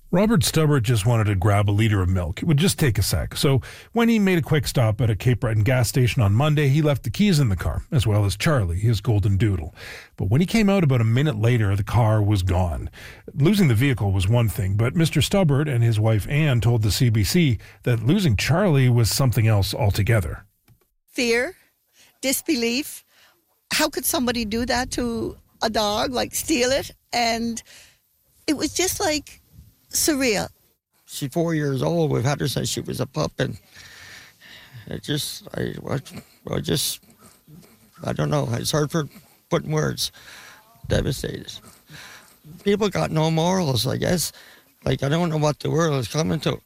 Robert Stubbert just wanted to grab a liter of milk. It would just take a sec. So when he made a quick stop at a Cape Breton gas station on Monday, he left the keys in the car, as well as Charlie, his golden doodle. But when he came out about a minute later, the car was gone. Losing the vehicle was one thing, but Mr. Stubbert and his wife Anne told the CBC that losing Charlie was something else altogether. Fear, disbelief. How could somebody do that to a dog, like steal it? And it was just like surreal. She's 4 years old. We've had her since she was a pup, and I don't know. It's hard for putting words. Devastated. People got no morals, I guess. Like, I don't know what the world is coming to.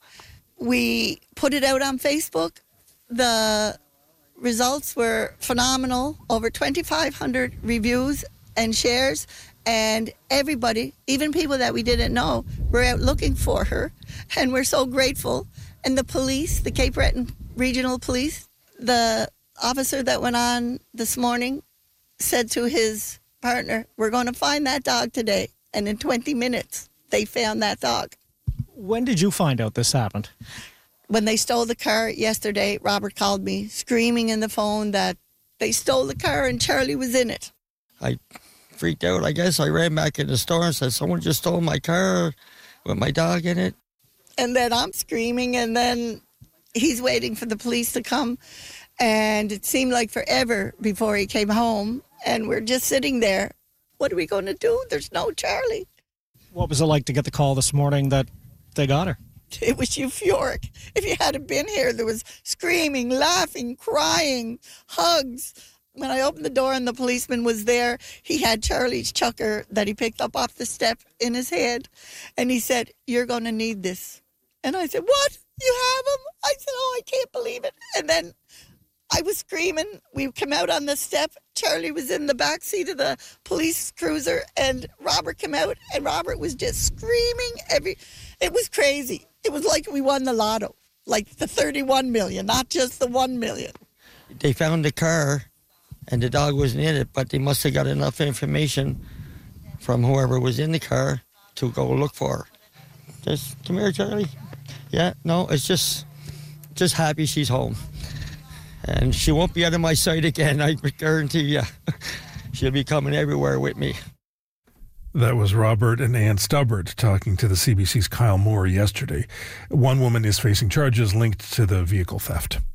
We put it out on Facebook. The results were phenomenal. Over 2,500 reviews and shares. And everybody, even people that we didn't know, were out looking for her. And we're so grateful. And the police, the Cape Breton Regional Police, the officer that went on this morning said to his partner, we're going to find that dog today. And in 20 minutes, they found that dog. When did you find out this happened? When they stole the car yesterday, Robert called me screaming in the phone that they stole the car and Charlie was in it. I freaked out, I guess. I ran back in the store and said, someone just stole my car with my dog in it. And then I'm screaming, and then he's waiting for the police to come. And it seemed like forever before he came home. And we're just sitting there. What are we going to do? There's no Charlie. What was it like to get the call this morning that they got her? It was euphoric. If you hadn't been here, there was screaming, laughing, crying, hugs. When I opened the door and the policeman was there, he had Charlie's chucker that he picked up off the step in his hand. And he said, you're going to need this. And I said, what? You have him? I said, oh, I can't believe it. And then I was screaming. We came out on the step. Charlie was in the back seat of the police cruiser. And Robert came out. And Robert was just screaming. It was crazy. It was like we won the lotto. Like the 31 million, not just the 1 million. They found the car. And the dog wasn't in it, but they must have got enough information from whoever was in the car to go look for her. Just, come here, Charlie. Yeah, no, it's just happy she's home. And she won't be out of my sight again, I guarantee you. She'll be coming everywhere with me. That was Robert and Ann Stubbert talking to the CBC's Kyle Moore yesterday. One woman is facing charges linked to the vehicle theft.